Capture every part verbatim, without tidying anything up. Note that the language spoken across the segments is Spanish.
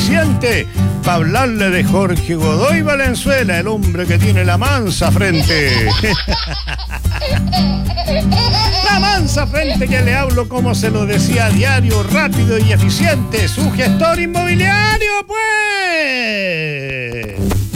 eficiente para hablarle de Jorge Godoy Valenzuela, el hombre que tiene la mansa frente. La mansa frente que le hablo como se lo decía a diario, rápido y eficiente, su gestor inmobiliario, pues.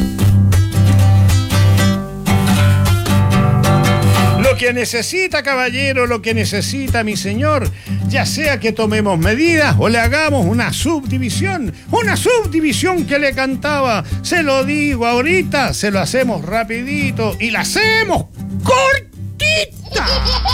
Lo que necesita, caballero, lo que necesita, mi señor, ya sea que tomemos medidas o le hagamos una subdivisión, una subdivisión que le cantaba, se lo digo ahorita, se lo hacemos rapidito y la hacemos cortita.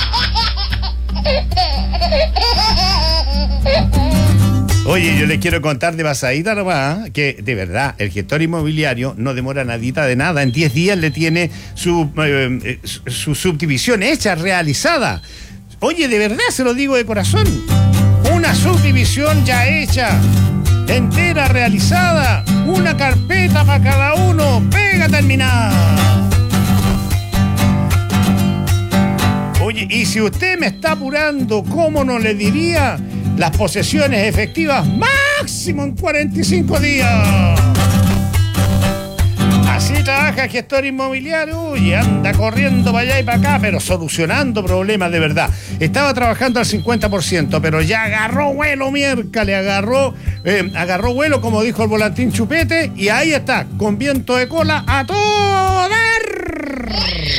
Oye, yo les quiero contar de pasadita nomás, que de verdad, el gestor inmobiliario no demora nadita de nada. En diez días le tiene su, eh, su, su subdivisión hecha, realizada. Oye, de verdad, se lo digo de corazón. Una subdivisión ya hecha, entera, realizada. Una carpeta para cada uno, pega terminada. Oye, y si usted me está apurando, ¿cómo no le diría? Las posesiones efectivas máximo en cuarenta y cinco días. Así trabaja el gestor inmobiliario y anda corriendo para allá y para acá, pero solucionando problemas de verdad. Estaba trabajando al cincuenta por ciento, pero ya agarró vuelo, mierca, le agarró, eh, agarró vuelo, como dijo el volantín Chupete, y ahí está, con viento de cola a todo dar.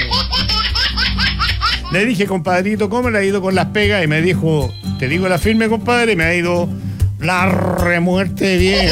Le dije, compadrito, ¿cómo le ha ido con las pegas? Y me dijo, te digo la firme, compadre, me ha ido la remuerte bien.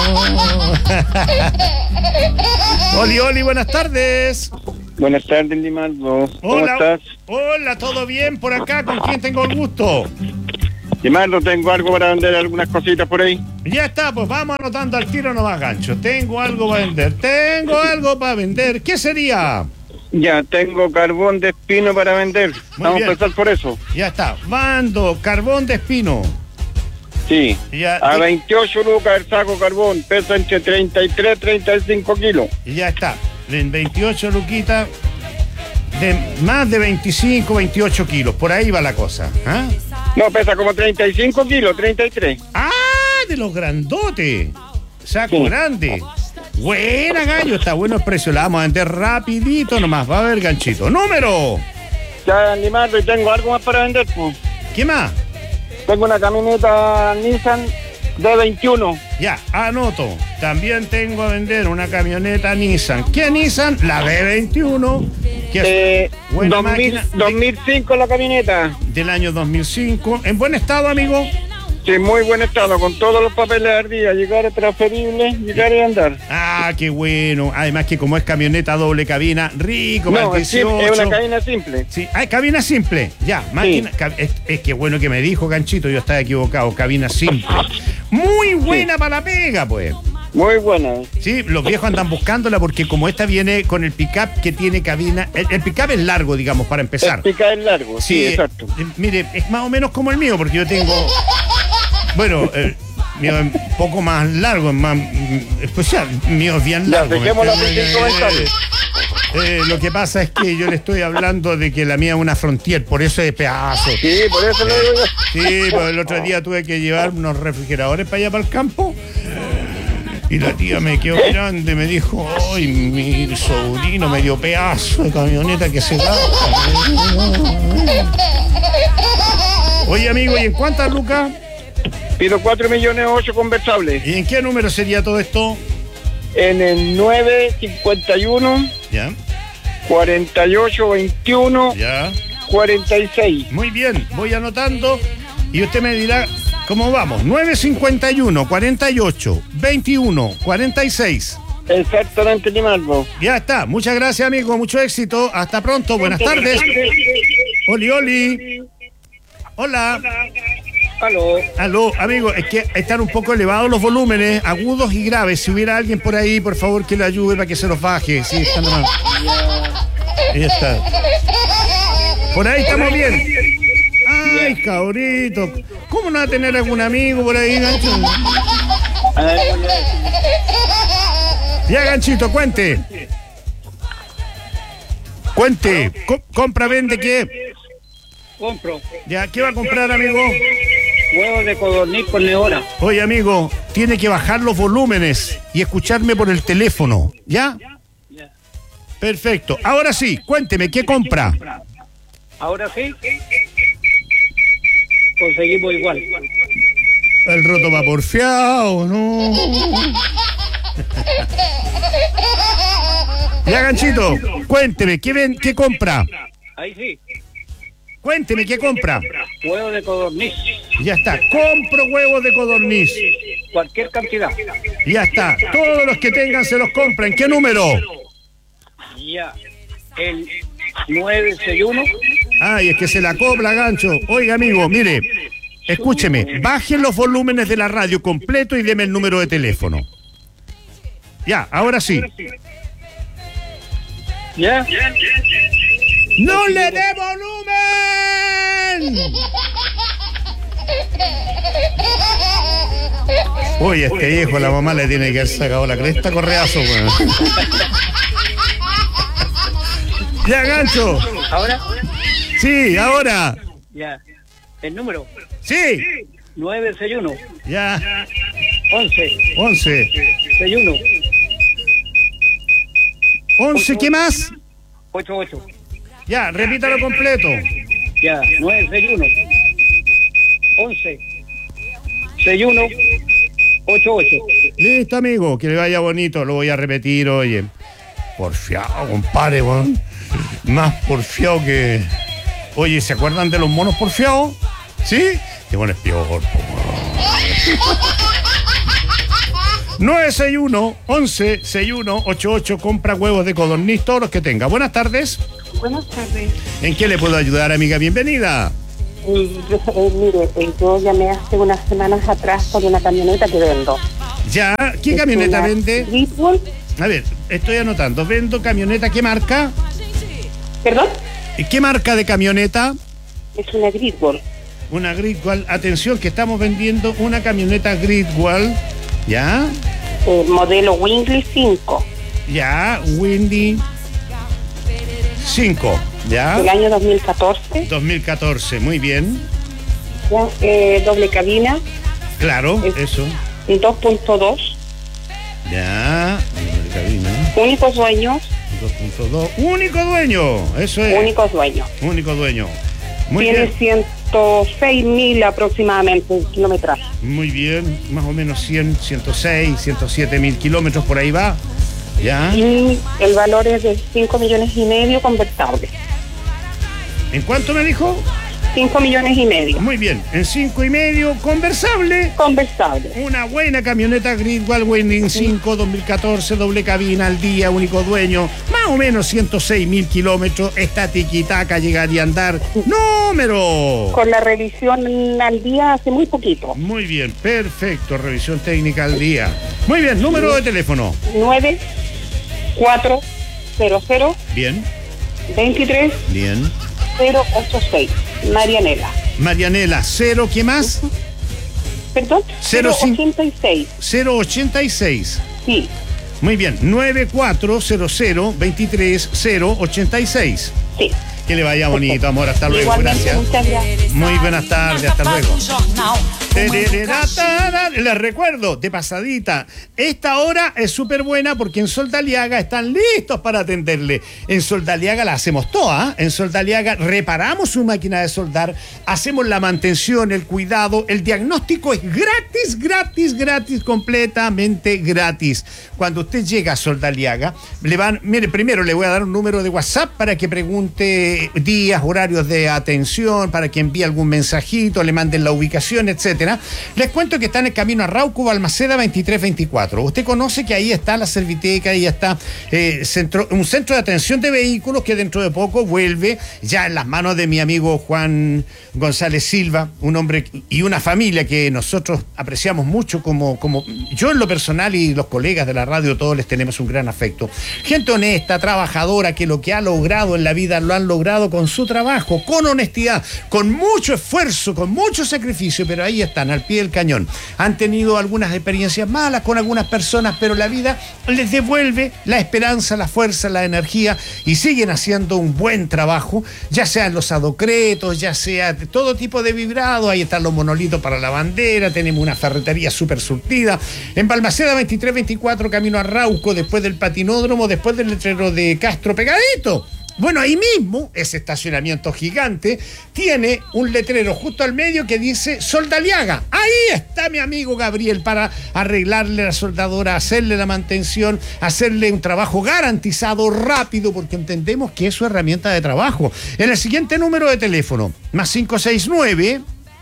Oli, Oli, buenas tardes. Buenas tardes, Limardo. ¿Cómo hola, estás? Hola, ¿todo bien por acá? ¿Con quién tengo el gusto? Limardo, tengo algo para vender, algunas cositas por ahí. Ya está, pues vamos anotando al tiro nomás, gancho. Tengo algo para vender, tengo algo para vender. ¿Qué sería? Ya, tengo carbón de espino para vender. Muy Vamos bien. a empezar por eso. Ya está, mando carbón de espino. Sí. Ya, a y- veintiocho lucas el saco carbón, pesa entre treinta y tres y treinta y cinco kilos. Y ya está, en veintiocho luquitas, de más de veinticinco, veintiocho kilos, por ahí va la cosa. ¿Ah? No, pesa como treinta y cinco kilos, treinta y tres. ¡Ah! De los grandotes. Saco Sí. grande. Buena, gallo, está bueno el precio. La vamos a vender rapidito nomás. Va a haber ganchito. ¡Número! Ya, Limardo, y tengo algo más para vender, pues. ¿Qué más? Tengo una camioneta Nissan D veintiuno. Ya, anoto. También tengo a vender una camioneta Nissan. ¿Qué Nissan? La D veintiuno. Que es Eh, buena dos mil, máquina de- dos mil cinco la camioneta. del año dos mil cinco. ¿En buen estado, amigo? Sí, muy buen estado, con todos los papeles al día, llegar transferible, llegar y andar. Ah, qué bueno. Además que como es camioneta doble cabina, rico, para No, el es, sim- es dieciocho. una cabina simple. Sí, ah, cabina simple. Ya, máquina. ca- Es, es que bueno que me dijo, ganchito, yo estaba equivocado. Cabina simple. Muy buena para la pega, pues. Muy buena. Sí, los viejos andan buscándola porque como esta viene con el pick-up que tiene cabina. El, el pick-up es largo, digamos, para empezar. El pica es largo, sí, exacto. eh, mire, es más o menos como el mío, porque yo tengo. Bueno, el mío es un poco más largo, es más mm, especial. El mío es bien Ya, largo. dejémoslo ¿me así entiende? sin comentarios. Eh, lo que pasa es que yo le estoy hablando de que la mía es una Frontier, por eso es pedazo. Sí, por eso lo digo yo. Sí, pues el otro día tuve que llevar unos refrigeradores para allá para el campo. Y la tía me quedó grande, me dijo, ay, mi sobrino me dio pedazo de camioneta que se gasta. Oye, amigo, ¿y en cuántas lucas? Pido cuatro millones ocho conversables. ¿Y en qué número sería todo esto? En el nueve cincuenta y uno, Ya, cuarenta y ocho veintiuno, ya. cuarenta y seis. Muy bien, voy anotando y usted me dirá cómo vamos. nueve cincuenta y uno, cuarenta y ocho, veintiuno, cuarenta y seis. Exactamente, Limardo. Ya está. Muchas gracias, amigo. Mucho éxito. Hasta pronto. Buenas tardes. Oli, Oli. Hola. Aló. Aló, amigo. Es que están un poco elevados los volúmenes, agudos y graves. Si hubiera alguien por ahí, por favor, que le ayude para que se los baje. Sí, están mal. Ahí está. Por ahí estamos bien. Ay, cabrito. ¿Cómo no va a tener algún amigo por ahí, gancho? Ya, ganchito, cuente. Cuente. Co- compra, vende, ¿qué? Compro. Ya, ¿qué va a comprar, amigo? Huevos de codorniz con leona. Oye, amigo, tiene que bajar los volúmenes y escucharme por el teléfono, ¿ya? Ya. Perfecto. Ahora sí, cuénteme, ¿qué compra? Ahora sí. Conseguimos igual. El roto va porfiado, ¿no? Ya, Ganchito, cuénteme, ¿qué, ven, qué compra? Ahí sí. Cuénteme, ¿qué compra? Huevos de codorniz. Ya está, compro huevos de codorniz. Cualquier cantidad. Ya está, todos los que tengan se los compran. ¿Qué número? Ya. El nueve seis uno. Ay, es que se la cobra, Gancho. Oiga, amigo, mire, escúcheme, bajen los volúmenes de la radio completo y deme el número de teléfono. Ya, ahora sí. ¿Ya? ¡No le dé volumen! Oye, este hijo, la mamá le tiene que haber sacado la cresta correazo, weón. Ya, Gancho. ¿Ahora? Sí, ahora. Ya. El número. Sí. nueve seis uno. Ya. once. Once. sesenta y uno. Once, ¿qué más? ocho ocho. Ya, repítalo completo. Ya. nueve seis uno. once. sesenta y uno. ocho ocho. Listo, amigo, que le vaya bonito, lo voy a repetir, oye. Porfiado, compadre, weón. Más porfiado que... Oye, ¿se acuerdan de los monos porfiados? ¿Sí? Qué bueno es peor, po, nueve seis uno, once, sesenta y uno, ochenta y ocho, compra huevos de codorniz, todos los que tenga. Buenas tardes. Buenas tardes. ¿En qué le puedo ayudar, amiga? Bienvenida. Eh, yo, eh, mire, eh, yo llamé hace unas semanas atrás por una camioneta que vendo. Ya, ¿qué Es camioneta una vende? Greatwall. A ver, estoy anotando. Vendo camioneta, ¿qué marca? ¿Perdón? ¿Qué marca de camioneta? Es una Greatwall. Una Greatwall. Atención, que estamos vendiendo una camioneta Greatwall. ¿Ya? Eh, modelo Wingley cinco. Ya, Windy cinco. ¿Ya? Del año dos mil catorce. dos mil catorce, muy bien. Ya, eh, doble cabina. Claro, Es- eso. dos punto dos. Ya. Cabina. Únicos dueños. dos punto dos. Único dueño. Eso es. Únicos dueños. Único dueño. Muy Tiene bien. ciento seis mil aproximadamente kilometraje. Muy bien. Más o menos cien, ciento seis, ciento siete mil kilómetros por ahí va. Ya. Y el valor es de cinco millones y medio convertible. ¿En cuánto me dijo? cinco millones y medio. Muy bien. En cinco y medio, conversable. Conversable. Una buena camioneta Greatwall Winning cinco dos mil catorce, doble cabina al día, único dueño, más o menos ciento seis mil kilómetros, está tiquitaca, llegar y andar. ¡Número! Con la revisión al día hace muy poquito. Muy bien, perfecto, revisión técnica al día. Muy bien, número de teléfono. nueve cuatro cero cero Bien, veintitrés bien. cero ocho seis. Marianela. Marianela, cero, ¿qué más? ¿Perdón? Cero cinco- ochenta y seis. cero ochenta y seis. Sí, Muy bien, nueve cuatro cero cero, veintitrés, cero ochenta y seis. sí. Que le vaya bonito, amor, hasta luego, Igualmente, gracias. muchas gracias. Muy buenas tardes, hasta luego. Les recuerdo, de pasadita, esta hora es súper buena porque en Soldaliaga están listos para atenderle. En Soldaliaga la hacemos toda, ¿eh? En Soldaliaga reparamos su máquina de soldar, hacemos la mantención, el cuidado, el diagnóstico es gratis, gratis, gratis, completamente gratis. Cuando usted llega a Soldaliaga, le van, mire, primero le voy a dar un número de WhatsApp para que pregunte días, horarios de atención, para que envíe algún mensajito, le manden la ubicación, etcétera. Les cuento que está en el camino a Rauco, Balmaceda veintitrés veinticuatro. Usted conoce que ahí está la Serviteca, ahí está eh, centro, un centro de atención de vehículos que dentro de poco vuelve ya en las manos de mi amigo Juan González Silva, un hombre y una familia que nosotros apreciamos mucho como, como yo en lo personal y los colegas de la radio, todos les tenemos un gran afecto. Gente honesta, trabajadora, que lo que ha logrado en la vida lo han logrado logrado con su trabajo, con honestidad, con mucho esfuerzo, con mucho sacrificio, pero ahí están, al pie del cañón. Han tenido algunas experiencias malas con algunas personas, pero la vida les devuelve la esperanza, la fuerza, la energía y siguen haciendo un buen trabajo, ya sean los adocretos, ya sea de todo tipo de vibrado. Ahí están los monolitos para la bandera, tenemos una ferretería súper surtida. En Balmaceda veintitrés veinticuatro, camino a Rauco, después del patinódromo, después del letrero de Castro, pegadito. Bueno, ahí mismo, ese estacionamiento gigante tiene un letrero justo al medio que dice Soldaliaga. Ahí está mi amigo Gabriel para arreglarle la soldadora, hacerle la mantención, hacerle un trabajo garantizado, rápido, porque entendemos que es su herramienta de trabajo. En el siguiente número de teléfono, más cinco seis nueve,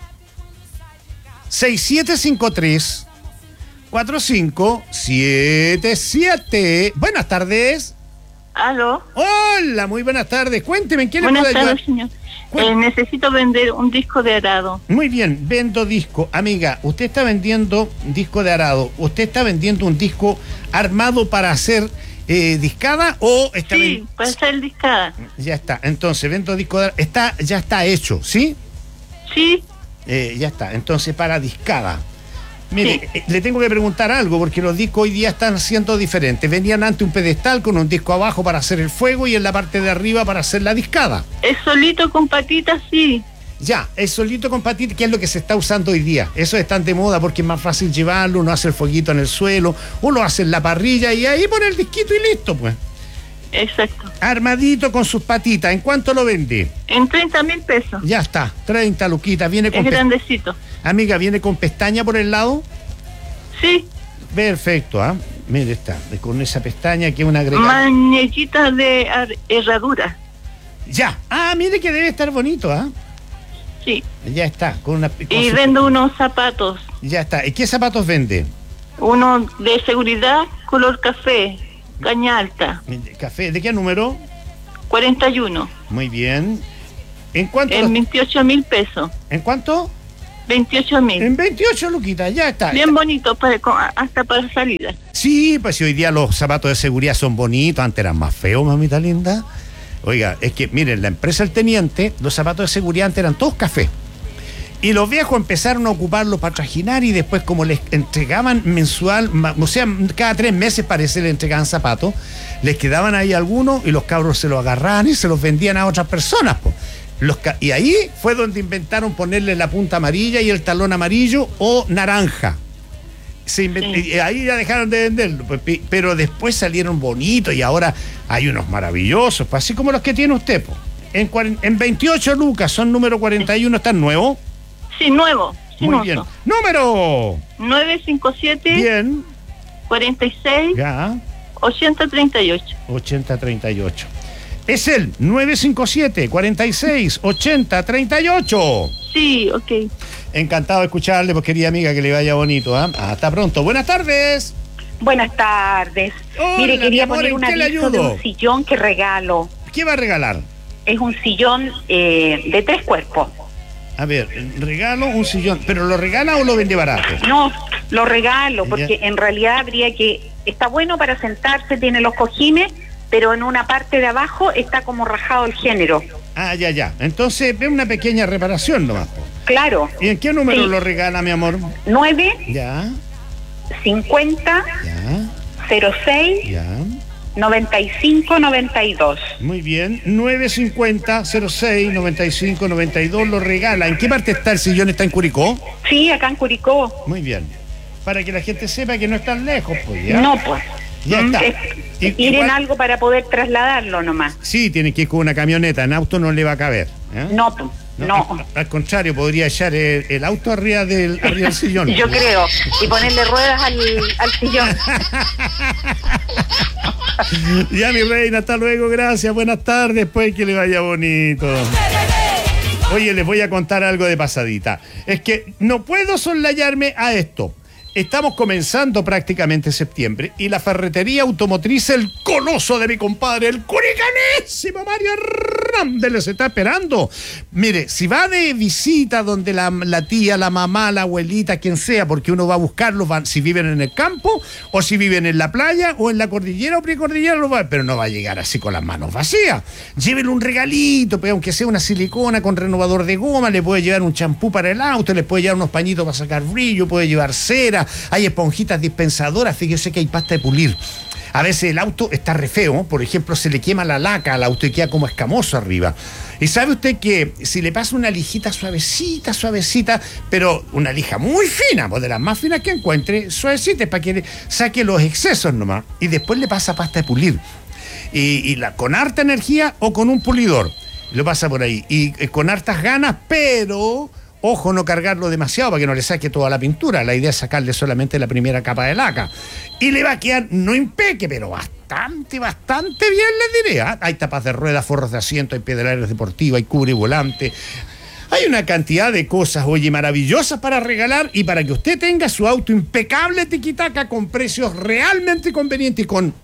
seis siete cinco tres, cuatro cinco siete siete. Buenas tardes. Aló. Hola, muy buenas tardes. Cuénteme, ¿en qué le Buenas puedo ayudar? tardes, señor. Eh, necesito vender un disco de arado. Muy bien, vendo disco. Amiga, usted está vendiendo disco de arado. ¿Usted está vendiendo un disco armado para hacer eh, discada o está Sí, ven... para hacer discada. Ya está. Entonces, vendo disco de arado. Está, ya está hecho, ¿sí? Sí. Eh, ya está. Entonces, para discada. Mire, Sí. eh, le tengo que preguntar algo, porque los discos hoy día están siendo diferentes. Venían ante un pedestal con un disco abajo para hacer el fuego y en la parte de arriba para hacer la discada. Es solito con patitas, sí. Ya, es solito con patita, que es lo que se está usando hoy día. Eso están de moda porque es más fácil llevarlo, uno hace el fueguito en el suelo, uno hace en la parrilla y ahí pone el disquito y listo, pues. Exacto. Armadito con sus patitas. ¿En cuánto lo vende? En treinta mil pesos. Ya está, treinta luquitas. Viene con Es pe- grandecito. Amiga, ¿viene con pestaña por el lado? Sí. Perfecto, ¿ah? Mire, está, con esa pestaña que es una agregada. Manellita de ar- herradura. Ya, ah, mire que debe estar bonito, ¿ah? Sí. Ya está, con una... con Y su- vendo unos zapatos. Ya está, ¿y qué zapatos vende? Uno de seguridad, color café, caña alta. Café, ¿de qué número? cuarenta y uno. Muy bien. ¿En cuánto? En los- veintiocho mil pesos. ¿En cuánto? veintiocho mil. En veintiocho luquitas, ya está. Bien bonito, para, con- hasta para salida. Sí, pues si hoy día los zapatos de seguridad son bonitos, antes eran más feos, mamita linda. Oiga, es que miren, la empresa El Teniente, los zapatos de seguridad antes eran todos café. Y los viejos empezaron a ocuparlos para trajinar y después como les entregaban mensual, ma- o sea, cada tres meses parece le entregaban zapatos, les quedaban ahí algunos y los cabros se los agarraban y se los vendían a otras personas, po. Los ca- y ahí fue donde inventaron ponerle la punta amarilla y el talón amarillo o naranja. Se invent- Sí. y ahí ya dejaron de venderlo, pues, pi- pero después salieron bonitos y ahora hay unos maravillosos, pues, así como los que tiene usted, po. En, cuaren- en veintiocho lucas, son número cuarenta y uno, ¿están nuevos? Sí, nuevo. Sin Muy uso. bien. Número. nueve cinco siete, Bien. cuarenta y seis, Ya. ochenta treinta y ocho. ochenta treinta y ocho. Es el nueve cinco siete, cuarenta y seis, ochenta treinta y ocho. Sí, ok. Encantado de escucharle, pues querida amiga, que le vaya bonito. ¿Ah? Hasta pronto. Buenas tardes. Buenas tardes. Hola, Mire, mi quería amor, poner ¿en un qué le aviso de ayudo? un sillón que regalo. ¿Qué va a regalar? Es un sillón eh, de tres cuerpos. A ver, regalo un sillón. ¿Pero lo regala o lo vende barato? No, lo regalo porque Ya. en realidad habría que... Está bueno para sentarse, tiene los cojines, pero en una parte de abajo está como rajado el género. Ah, ya, ya. Entonces, ve una pequeña reparación nomás. po. Claro. ¿Y en qué número Sí. lo regala, mi amor? nueve, Ya, cincuenta, ya, cero seis, ya. noventa y cinco, noventa y dos. Muy bien, nueve cincuenta, cero seis, noventa y cinco, noventa y dos lo regala. ¿En qué parte está el sillón? ¿Está en Curicó? Sí, acá en Curicó. Muy bien. Para que la gente sepa que no es tan lejos, pues ya. No, pues. Ya Mm, está. es- I- ir igual- en algo para poder trasladarlo nomás. Sí, tiene que ir con una camioneta, en auto no le va a caber. ¿eh? No, pues, no. Al, al contrario, podría echar el, el auto arriba del, arriba del sillón. Yo creo. Y ponerle ruedas al, al sillón. Ya, mi reina, hasta luego, gracias, buenas tardes, pues que le vaya bonito. Oye, les voy a contar algo de pasadita. Es que no puedo soslayarme a esto. estamos comenzando prácticamente septiembre y la ferretería automotriz El Coloso de mi compadre, el curicanésimo Mario Hernández, les está esperando. Mire, si va de visita donde la, la tía, la mamá, la abuelita, quien sea, porque uno va a buscarlos, van, si viven en el campo o si viven en la playa o en la cordillera o precordillera, lo va, pero no va a llegar así con las manos vacías. Llévenle un regalito, pues, aunque sea una silicona con renovador de goma, le puede llevar un champú para el auto, le puede llevar unos pañitos para sacar brillo, puede llevar cera, hay esponjitas dispensadoras, fíjese que hay pasta de pulir. A veces el auto está re feo, por ejemplo, se le quema la laca al auto y queda como escamoso arriba. Y sabe usted que si le pasa una lijita suavecita, suavecita, pero una lija muy fina, pues de las más finas que encuentre, suavecita, para que saque los excesos nomás, y después le pasa pasta de pulir. Y, y la, con harta energía o con un pulidor, lo pasa por ahí. Y eh, con hartas ganas, pero... ojo, no cargarlo demasiado para que no le saque toda la pintura. La idea es sacarle solamente la primera capa de laca. Y le va a quedar, no impeque, pero bastante, bastante bien, les diré. ¿eh? Hay tapas de ruedas, forros de asiento, hay pedaleras deportivas, hay cubre volante. Hay una cantidad de cosas, oye, maravillosas para regalar y para que usted tenga su auto impecable tiquitaca con precios realmente convenientes y con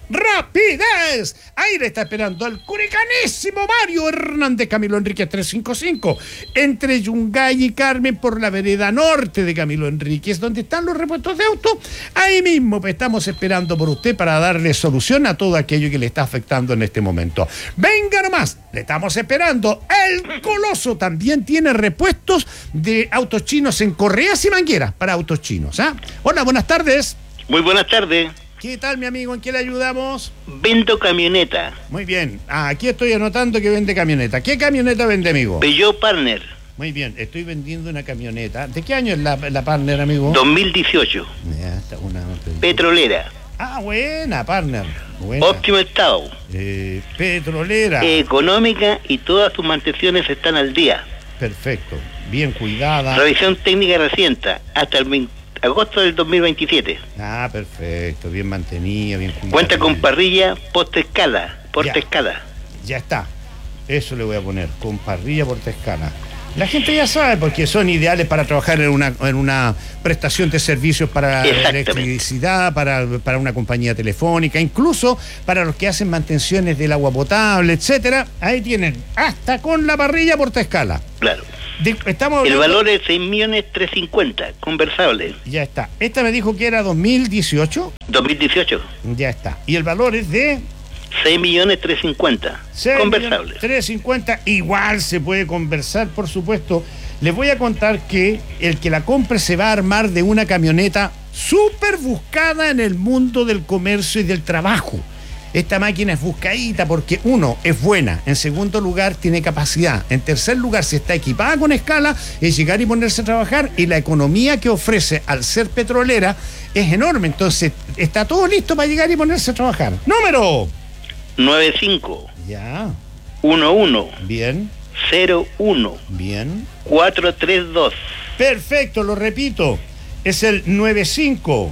rapidez. Ahí le está esperando el curicanésimo Mario Hernández, Camilo Enríquez trescientos cincuenta y cinco, entre Yungay y Carmen, por la vereda norte de Camilo Enríquez, donde están los repuestos de auto. Ahí mismo pues, estamos esperando por usted para darle solución a todo aquello que le está afectando en este momento. Venga nomás, le estamos esperando. El Coloso también tiene repuestos de autos chinos en correas y mangueras para autos chinos. ¿eh? Hola, buenas tardes. Muy buenas tardes. ¿Qué tal, mi amigo? ¿En qué le ayudamos? Vendo camioneta. Muy bien. Ah, aquí estoy anotando que vende camioneta. ¿Qué camioneta vende, amigo? Peugeot Partner. Muy bien. Estoy vendiendo una camioneta. ¿De qué año es la, la Partner, amigo? dos mil dieciocho. Ya, está una... Petrolera. Ah, buena, Partner. Buena. Óptimo estado. Eh, petrolera. Económica y todas sus mantenciones están al día. Perfecto. Bien cuidada. Revisión técnica reciente hasta el veinte agosto del dos mil veintisiete. Ah, perfecto, bien mantenida, bien cuidada. Cuenta con parrilla portaescala, portaescala. Ya. ya está, eso le voy a poner, con parrilla portaescala. La gente ya sabe porque son ideales para trabajar en una, en una prestación de servicios para electricidad, para, para una compañía telefónica, incluso para los que hacen mantenciones del agua potable, etcétera. Ahí tienen, hasta con la parrilla portaescala. Claro. De, estamos el valor es seis millones trescientos cincuenta, conversable. Ya está. Esta me dijo que era dos mil dieciocho. dos mil dieciocho. Ya está. Y el valor es de... seis millones trescientos cincuenta, conversable. trescientos cincuenta, igual se puede conversar, por supuesto. Les voy a contar que el que la compre se va a armar de una camioneta súper buscada en el mundo del comercio y del trabajo. Esta máquina es buscadita porque, uno, es buena. En segundo lugar, tiene capacidad. En tercer lugar, si está equipada con escala, es llegar y ponerse a trabajar. Y la economía que ofrece al ser petrolera es enorme. Entonces, está todo listo para llegar y ponerse a trabajar. ¡Número! noventa y cinco. Ya. once. Bien. cero uno. Bien. cuatrocientos treinta y dos. Perfecto, lo repito. Es el noventa y cinco,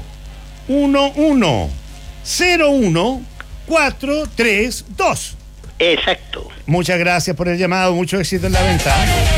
once, cero uno, cuatro tres dos. Exacto. Muchas gracias por el llamado, mucho éxito en la venta.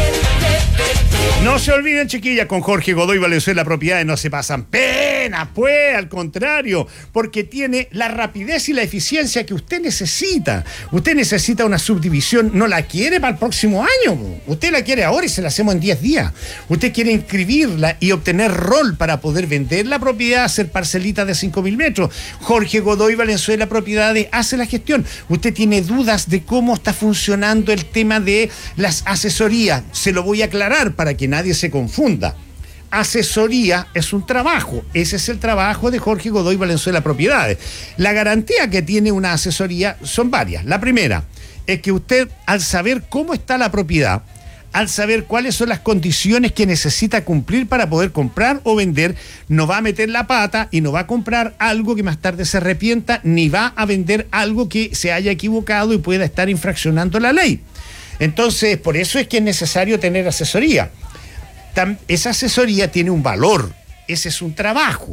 No se olviden, chiquillas, con Jorge Godoy Valenzuela Propiedades no se pasan pena, pues, al contrario, porque tiene la rapidez y la eficiencia que usted necesita. Usted necesita una subdivisión, no la quiere para el próximo año, usted la quiere ahora y se la hacemos en diez días. Usted quiere inscribirla y obtener rol para poder vender la propiedad, hacer parcelitas de cinco mil metros. Jorge Godoy Valenzuela Propiedades hace la gestión. Usted tiene dudas de cómo está funcionando el tema de las asesorías. Se lo voy a aclarar para que nadie se confunda. Asesoría es un trabajo, ese es el trabajo de Jorge Godoy Valenzuela Propiedades. La garantía que tiene una asesoría son varias. La primera es que usted, al saber cómo está la propiedad, al saber cuáles son las condiciones que necesita cumplir para poder comprar o vender, no va a meter la pata y no va a comprar algo que más tarde se arrepienta, ni va a vender algo que se haya equivocado y pueda estar infraccionando la ley. Entonces, por eso es que es necesario tener asesoría. Esa asesoría tiene un valor, ese es un trabajo,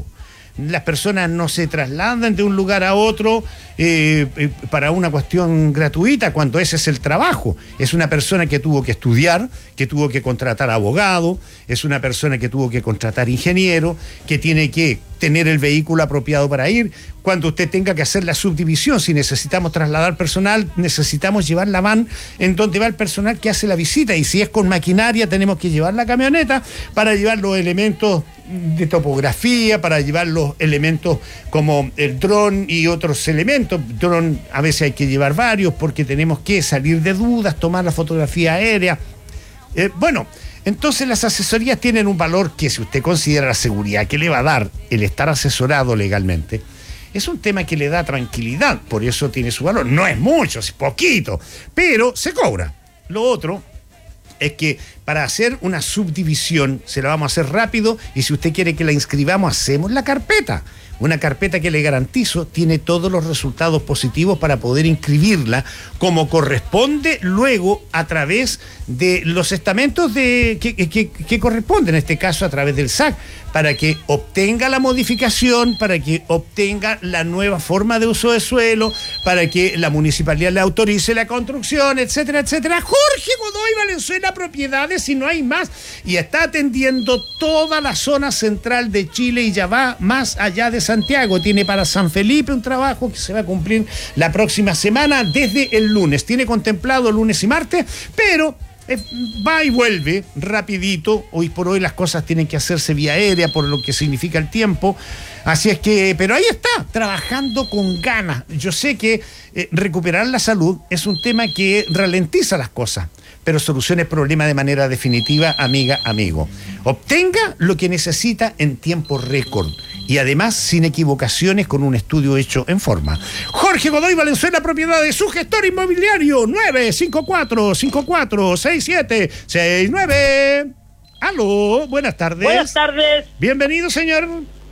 las personas no se trasladan de un lugar a otro eh, eh, para una cuestión gratuita, cuando ese es el trabajo. Es una persona que tuvo que estudiar, que tuvo que contratar abogado, es una persona que tuvo que contratar ingeniero, que tiene que tener el vehículo apropiado para ir. Cuando usted tenga que hacer la subdivisión, si necesitamos trasladar personal, necesitamos llevar la van en donde va el personal que hace la visita, y si es con maquinaria tenemos que llevar la camioneta para llevar los elementos de topografía, para llevar los elementos como el dron y otros elementos. Dron a veces hay que llevar varios porque tenemos que salir de dudas, tomar la fotografía aérea. Eh, bueno, entonces las asesorías tienen un valor que, si usted considera la seguridad que le va a dar el estar asesorado legalmente, es un tema que le da tranquilidad, por eso tiene su valor. No es mucho, es poquito, pero se cobra. Lo otro es que para hacer una subdivisión se la vamos a hacer rápido, y si usted quiere que la inscribamos, hacemos la carpeta. Una carpeta que le garantizo tiene todos los resultados positivos para poder inscribirla como corresponde luego a través de los estamentos de, que, que, que corresponden, en este caso a través del S A C, para que obtenga la modificación, para que obtenga la nueva forma de uso de suelo, para que la municipalidad le autorice la construcción, etcétera, etcétera. Jorge Godoy Valenzuela Propiedades, y no hay más, y está atendiendo toda la zona central de Chile y ya va más allá de Santiago. Tiene para San Felipe un trabajo que se va a cumplir la próxima semana desde el lunes. Tiene contemplado lunes y martes, pero eh, va y vuelve rapidito. Hoy por hoy las cosas tienen que hacerse vía aérea por lo que significa el tiempo. Así es que, pero ahí está, trabajando con ganas. Yo sé que eh, recuperar la salud es un tema que ralentiza las cosas, pero solucione el problema de manera definitiva, amiga, amigo. Obtenga lo que necesita en tiempo récord y además sin equivocaciones, con un estudio hecho en forma. Jorge Godoy Valenzuela Propiedades, su gestor inmobiliario, nueve cinco cuatro, cinco cuatro seis siete seis nueve. Aló, buenas tardes. Buenas tardes. Bienvenido, señor.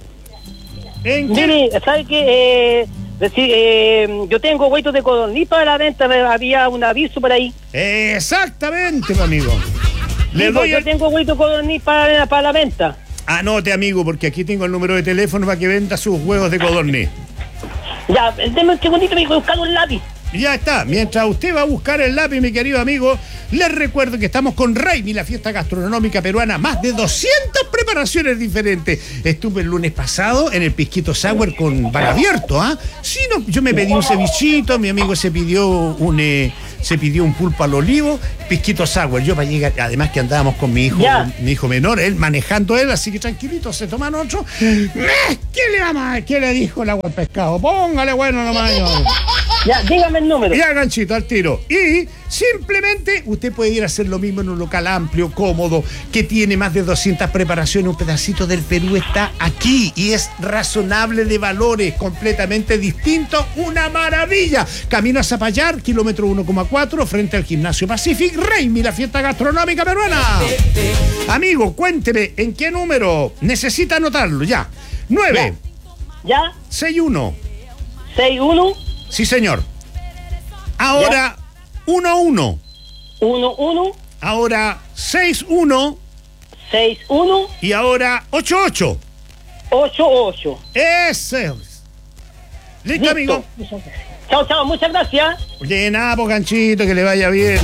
¿En qué? Mire, ¿sabe qué? Eh, decir, eh, yo tengo hueitos de codorniz para la venta, me había un aviso por ahí. Exactamente, amigo. Le Sí, doy pues, el... Yo tengo hueitos de codorniz para, para la venta. Anote, amigo, porque aquí tengo el número de teléfono para que venda sus huevos de codorniz. Ya, déme un segundito, me dijo buscar un lápiz. Ya está. Mientras usted va a buscar el lápiz, mi querido amigo, les recuerdo que estamos con Raimi, la fiesta gastronómica peruana. Más de doscientas preparaciones diferentes. Estuve el lunes pasado en el Pisquito Sour con bar abierto, ¿ah? ¿eh? Sí, no, yo me pedí un cevichito, mi amigo se pidió un eh, se pidió un pulpo al olivo, Pisquito Sour. Yo para llegar, además que andábamos con mi hijo, Ya. mi hijo menor, él manejando él, así que tranquilito, se toman otro. ¿Qué le va más? ¿Qué le dijo el agua al pescado? Póngale bueno nomás. Ya, dígame el número. Ya, ganchito, al tiro. Y simplemente usted puede ir a hacer lo mismo en un local amplio, cómodo, que tiene más de doscientas preparaciones. Un pedacito del Perú está aquí y es razonable de valores, completamente distinto. Una maravilla. Camino a Zapallar, kilómetro uno coma cuatro, frente al Gimnasio Pacific. Raimi, la fiesta gastronómica peruana. Amigo, cuénteme, ¿en qué número? Necesita anotarlo, ya. nueve. ¿Ya? seis uno. seis uno. Sí, señor. Ahora, uno uno. uno uno. Ahora, seis uno. seis uno. Y ahora, ocho ocho. ocho ocho. Ese es. ¿Listo, amigo? Chao, chao, muchas gracias. Oye, nada, po, ganchito, que le vaya bien.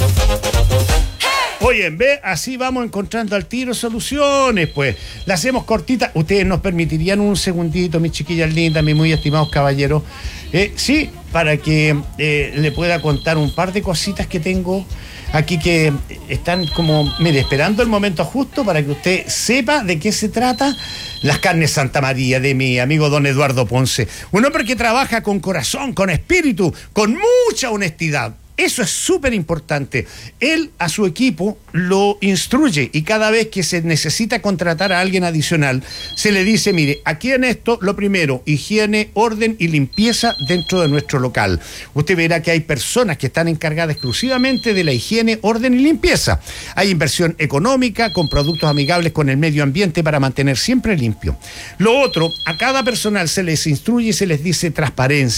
Oye, ve, así vamos encontrando al tiro soluciones, pues. La hacemos cortita. Ustedes nos permitirían un segundito, mis chiquillas lindas, mis muy estimados caballeros. Eh, sí, para que eh, le pueda contar un par de cositas que tengo aquí que están como, mire, esperando el momento justo para que usted sepa de qué se trata. Las carnes Santa María de mi amigo don Eduardo Ponce. Un hombre que trabaja con corazón, con espíritu, con mucha honestidad. Eso es súper importante. Él a su equipo lo instruye y cada vez que se necesita contratar a alguien adicional, se le dice, mire, aquí en esto, lo primero, higiene, orden y limpieza dentro de nuestro local. Usted verá que hay personas que están encargadas exclusivamente de la higiene, orden y limpieza. Hay inversión económica con productos amigables con el medio ambiente para mantener siempre limpio. Lo otro, a cada personal se les instruye y se les dice transparencia.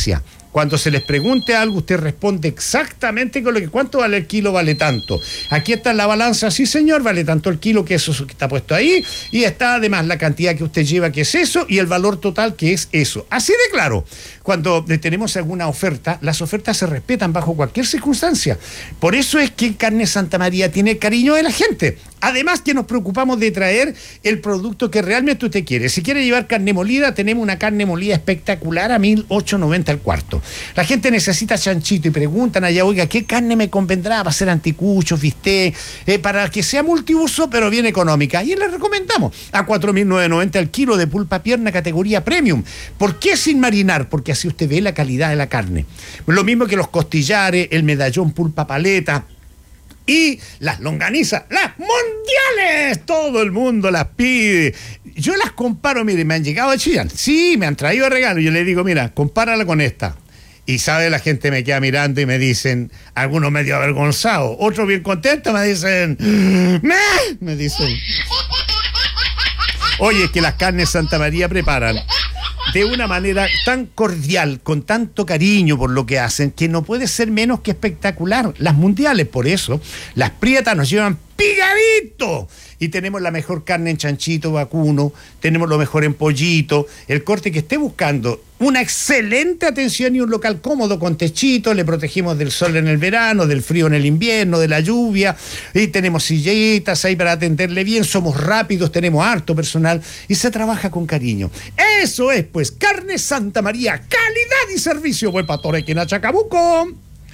Cuando se les pregunte algo, usted responde exactamente con lo que cuánto vale el kilo, vale tanto. Aquí está en la balanza, sí señor, vale tanto el kilo, que eso que está puesto ahí, y está además la cantidad que usted lleva, que es eso, y el valor total, que es eso. Así de claro. Cuando tenemos alguna oferta, las ofertas se respetan bajo cualquier circunstancia. Por eso es que Carne Santa María tiene cariño de la gente. Además que nos preocupamos de traer el producto que realmente usted quiere. Si quiere llevar carne molida, tenemos una carne molida espectacular a mil ochocientos noventa el cuarto. La gente necesita chanchito y preguntan allá, oiga, ¿qué carne me convendrá para hacer anticuchos, bistec, eh, para que sea multiuso pero bien económica? Y le recomendamos a cuatro mil novecientos noventa el kilo de pulpa pierna categoría premium. ¿Por qué sin marinar? Porque así usted ve la calidad de la carne. Lo mismo que los costillares, el medallón pulpa paleta y las longanizas, las mundiales, todo el mundo las pide. Yo las comparo, mire, me han llegado de Chillán, sí, me han traído regalo, yo le digo, mira, compárala con esta. Y sabe, la gente me queda mirando y me dicen, algunos medio avergonzados, otros bien contentos me dicen, me, me dicen. Oye, es que las carnes Santa María preparan de una manera tan cordial, con tanto cariño por lo que hacen, que no puede ser menos que espectacular. Las mundiales, por eso, las prietas nos llevan pigadito. Y tenemos la mejor carne en chanchito vacuno, tenemos lo mejor en pollito, el corte que esté buscando. Una excelente atención y un local cómodo con techito, le protegimos del sol en el verano, del frío en el invierno, de la lluvia, y tenemos sillitas ahí para atenderle bien, somos rápidos, tenemos harto personal y se trabaja con cariño. Eso es, pues, Carne Santa María, calidad y servicio, buen patore que en Chacabuco.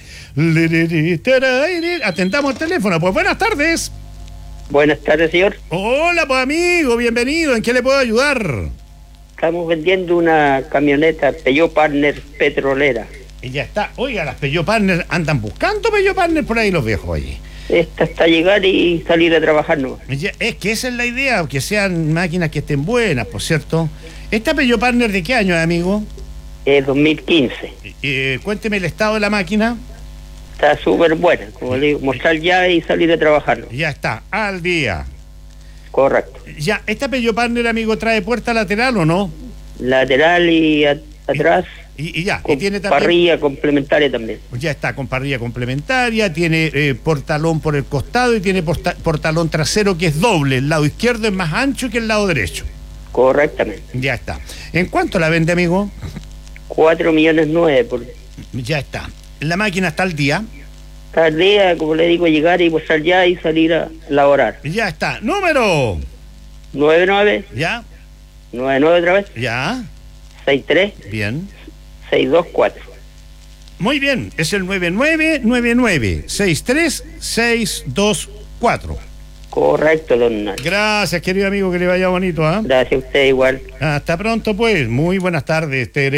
Atendamos el teléfono, pues buenas tardes. Buenas tardes, señor. Hola, pues amigo, bienvenido. ¿En qué le puedo ayudar? Estamos vendiendo una camioneta Peugeot Partner petrolera. Y ya está. Oiga, las Peugeot Partner, ¿andan buscando Peugeot Partner por ahí los viejos allí? Esta está a llegar y salir a trabajar, ¿no? Ya, es que esa es la idea, que sean máquinas que estén buenas, por cierto. ¿Esta Peugeot Partner de qué año, amigo? Es dos mil quince. Eh, cuénteme el estado de la máquina. Está súper buena, como le digo, mostrar ya y salir a trabajar, ¿no? Ya está, al día. Correcto. Ya, ¿esta Peugeot Partner, amigo, trae puerta lateral o no? Lateral y a- atrás. Y, y ya, Con y tiene también... parrilla complementaria también. Ya está, con parrilla complementaria, tiene eh, portalón por el costado y tiene porta- portalón trasero que es doble. El lado izquierdo es más ancho que el lado derecho. Correctamente. Ya está. ¿En cuánto la vende, amigo? Cuatro millones nueve por Ya está. La máquina está al día. cada día, como le digo, llegar y mostrar ya y salir a laborar. Ya está. Número. nueve nueve, Ya, nueve nueve otra vez, ya. seis tres, Bien. seis dos cuatro. Muy bien. Es el nueve nueve nueve nueve seis tres seis dos cuatro. Correcto, don Nacho. Gracias, querido amigo, que le vaya bonito, ¿ah? Gracias a usted igual. Hasta pronto, pues. Muy buenas tardes, Tere.